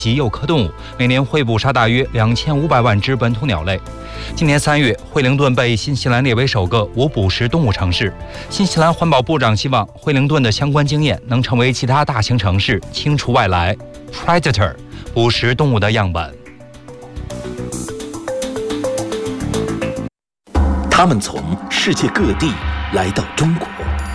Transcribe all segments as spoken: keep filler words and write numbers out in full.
及幼科动物，每年会捕杀大约两千五百万只本土鸟类。今年三月，惠灵顿被新西兰列为首个无捕食动物城市。新西兰环保部长希望惠灵顿的相关经验能成为其他大型城市清除外来 predator 捕食动物的样本。 他们从世界各地来到中国。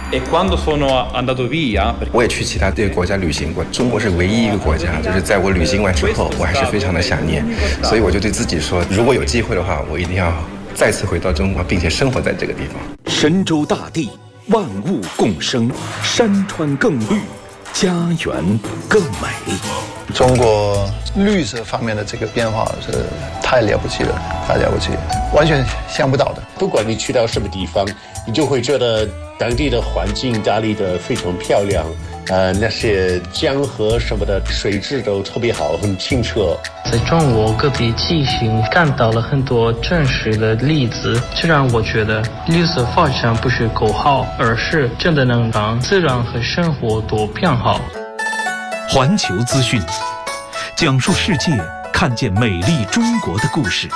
我也去其他的国家旅行过，中国是唯一一个国家，就是在我旅行完之后，我还是非常的想念，所以我就对自己说，如果有机会的话，我一定要再次回到中国，并且生活在这个地方。 神州大地，万物共生，山川更绿，家园更美。 中国绿色方面的这个变化是太了不起了，太了不起了，完全想不到的。 不管你去到什么地方，你就会觉得当地的环境打理得非常漂亮，呃，那些江河什么的水质都特别好，很清澈。 在中国各地进行看到了很多真实的例子，这让我觉得绿色发展不是口号，而是真的能让自然和生活都变好。 环球资讯，讲述世界看见美丽中国的故事。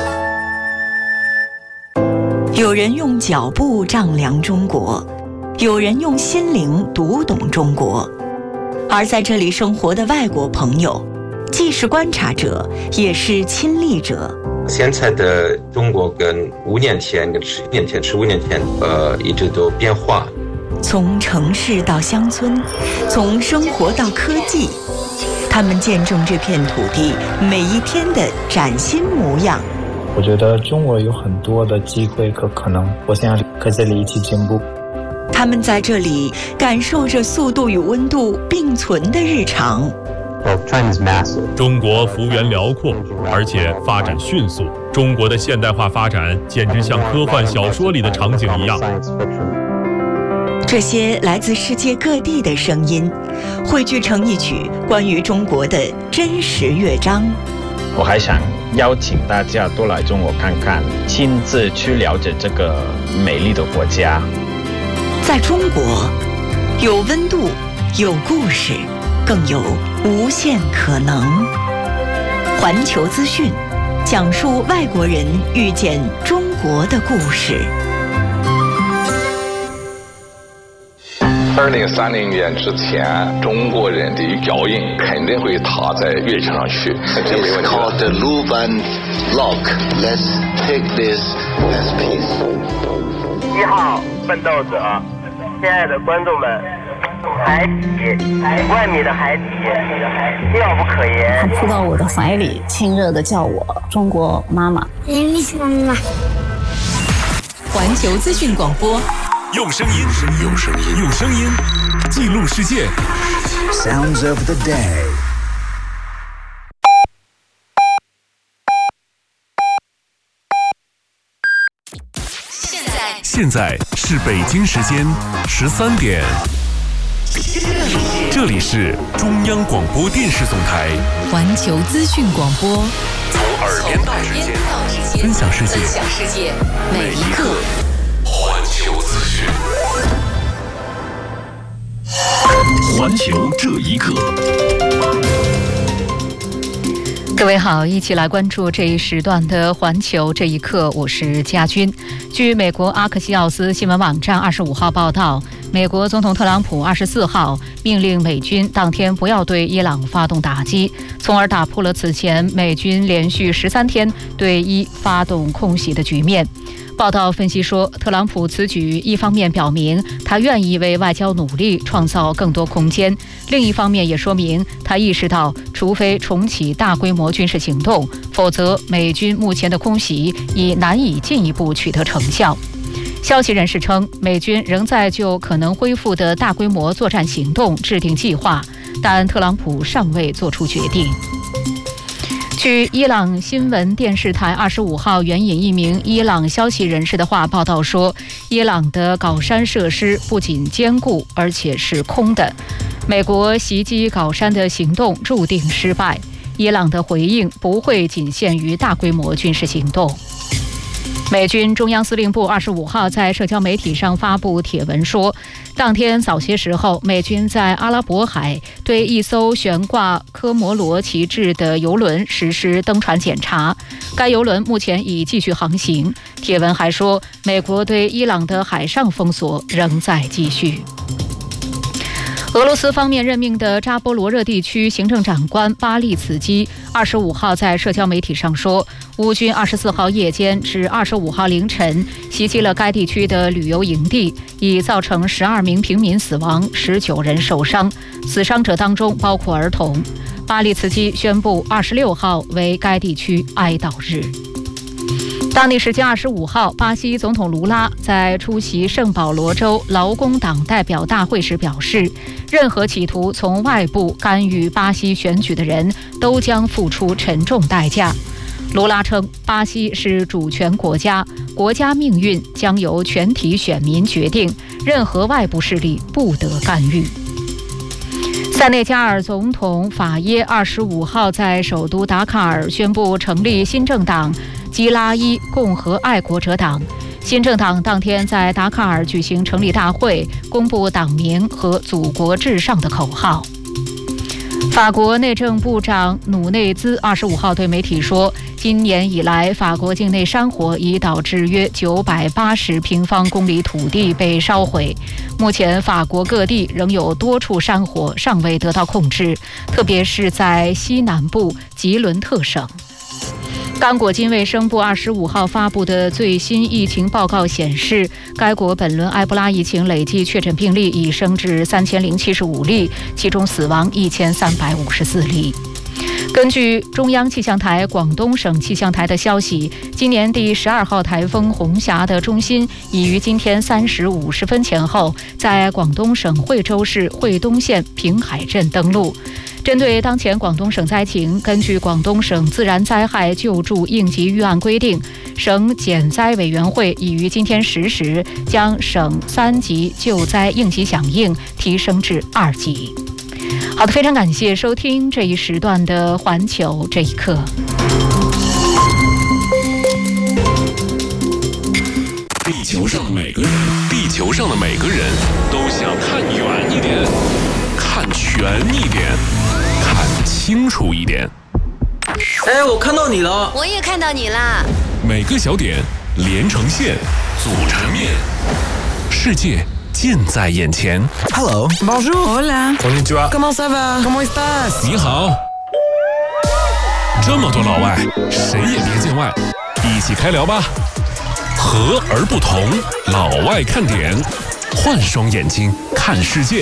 有人用脚步丈量中国，有人用心灵读懂中国。而在这里生活的外国朋友，既是观察者，也是亲历者。 现在的中国跟五年前、跟十年前、十五年前，呃，一直都变化。 从城市到乡村，从生活到科技，他们见证这片土地每一天的崭新模样。 我觉得中国有很多的机会和可能，我想和这里一起进步。 他们在这里感受着速度与温度并存的日常。 中国幅员辽阔，而且发展迅速。中国的现代化发展简直像科幻小说里的场景一样。 这些来自世界各地的声音，汇聚成一曲关于中国的真实乐章。 我还想邀请大家多来中国看看，亲自去了解这个美丽的国家。 在中国，有温度，有故事，更有无限可能。环球资讯，讲述外国人遇见中国的故事。 二零三零年之前，中国人的脚印肯定会踏在月球上去，这没问题。It's called the Luban Log. Let's take this as peace. 一号奋斗者，亲爱的观众们，海底几万米的海底，妙不可言。 他扑到我的怀里，亲热地叫我中国妈妈。 妈妈。环球资讯广播。 用声音，用声音，用声音记录世界。 Sounds of the day。 现在， 现在是北京时间十三点。这里是中央广播电视总台环球资讯广播， 从耳边到指尖，分享世界， 分享世界每一刻。 环球资讯，环球这一刻。 各位好，一起来关注这一时段的环球这一刻，我是佳君。据美国阿克西奥斯新闻网站二十五号报道，美国总统特朗普二十四号命令美军当天不要对伊朗发动打击，从而打破了此前美军连续十三天对伊发动空袭的局面。报道分析说，特朗普此举一方面表明他愿意为外交努力创造更多空间，另一方面也说明他意识到，除非重启大规模军事行动，否则美军目前的空袭已难以进一步取得成效。消息人士称，美军仍在就可能恢复的大规模作战行动制定计划，但特朗普尚未做出决定。据伊朗新闻电视台二十五号援引一名伊朗消息人士的话报道说，伊朗的镐山设施不仅坚固，而且是空的。美国袭击镐山的行动注定失败，伊朗的回应不会仅限于大规模军事行动。 美军中央司令部二十五号在社交媒体上发布帖文说，当天早些时候，美军在阿拉伯海对一艘悬挂科摩罗旗帜的油轮实施登船检查，该油轮目前已继续航行。帖文还说，美国对伊朗的海上封锁仍在继续。俄罗斯方面任命的扎波罗热地区行政长官巴利茨基二十五号在社交媒体上说，乌军二十四号夜间至二十五号凌晨袭击了该地区的旅游营地，已造成十二名平民死亡，十九人受伤，死伤者当中包括儿童。巴利茨基宣布二十六号为该地区哀悼日。当地时间二十五号，巴西总统卢拉在出席圣保罗州劳工党代表大会时表示，任何企图从外部干预巴西选举的人都将付出沉重代价。卢拉称，巴西是主权国家，国家命运将由全体选民决定，任何外部势力不得干预。塞内加尔总统法耶二十五号在首都达卡尔宣布成立新政党基拉伊共和爱国者党。新政党当天在达卡尔举行成立大会，公布党名和祖国至上的口号。法国内政部长努内兹二十五号对媒体说，今年以来，法国境内山火已导致约九百八十平方公里土地被烧毁。目前，法国各地仍有多处山火尚未得到控制，特别是在西南部吉伦特省。刚果金卫生部二十五号发布的最新疫情报告显示，该国本轮埃博拉疫情累计确诊病例已升至三千零七十五例，其中死亡一千三百五十四例。根据中央气象台广东省气象台的消息，今年第十二号台风红霞的中心已于今天三时五十分前后在广东省惠州市惠东县平海镇登陆。针对当前广东省灾情，根据广东省自然灾害救助应急预案规定，省减灾委员会已于今天十时将省三级救灾应急响应提升至二级。好的，非常感谢收听这一时段的环球这一刻。 地球上每个人，地球上的每个人都想看远一点，看全一点，看清楚一点。 哎，我看到你了， 我也看到你啦。 每个小点连成线，组成面，世界近在眼前。 Hello, bonjour, hola, konnichiwa, comment ça va, comment estás？ 你好。这么多老外，谁也别见外，一起开聊吧。和而不同，老外看点，换双眼睛看世界。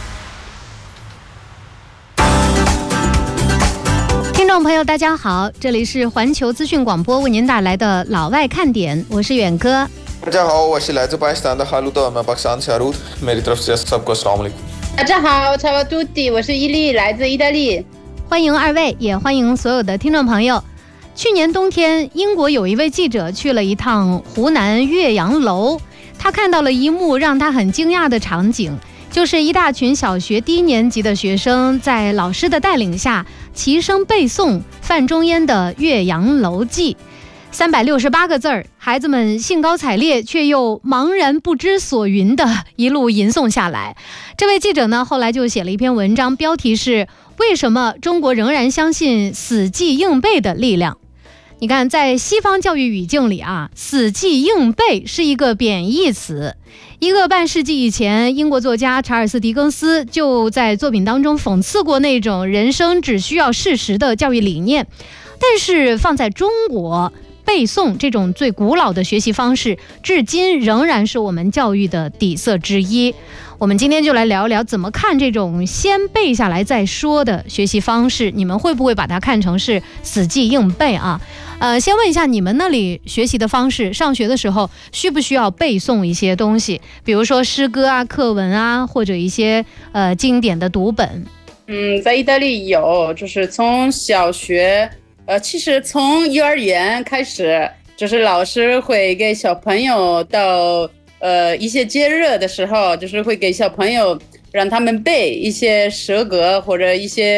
听众朋友，大家好，这里是环球资讯广播为您带来的老外看点，我是远哥。 大家好，我是来自巴基斯坦的哈鲁德，मैं पाकिस्तान से हारूद मेरी तरफ से सबको अस्सलाम वालेकुम。 大家好，查瓦杜迪，我是伊利，来自意大利。 欢迎二位，也欢迎所有的听众朋友。去年冬天，英国有一位记者去了一趟湖南岳阳楼，他看到了一幕让他很惊讶的场景，就是一大群小学低年级的学生在老师的带领下齐声背诵范仲淹的《岳阳楼记》。三百六十八个字儿，孩子们兴高采烈却又茫然不知所云的一路吟诵下来。这位记者呢，后来就写了一篇文章，标题是为什么中国仍然相信死记硬背的力量。你看，在西方教育语境里啊，死记硬背是一个贬义词。一个半世纪以前，英国作家查尔斯·狄更斯就在作品当中讽刺过那种人生只需要事实的教育理念。但是放在中国，背诵这种最古老的学习方式，至今仍然是我们教育的底色之一。我们今天就来聊一聊怎么看这种先背下来再说的学习方式，你们会不会把它看成是死记硬背啊？呃，先问一下你们那里学习的方式，上学的时候需不需要背诵一些东西，比如说诗歌啊、课文啊，或者一些呃经典的读本？ 嗯，在意大利有，就是从小学，呃，其实从幼儿园开始，就是老师会给小朋友到呃一些节日的时候，就是会给小朋友让他们背一些诗歌或者一些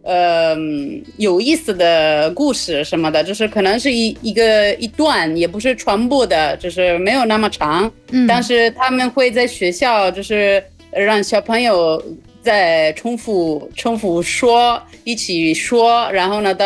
呃有意思的故事什么的，就是可能是一一个一段，也不是全部的，就是没有那么长。嗯，但是他们会在学校就是让小朋友再重复重复说，一起说，然后呢到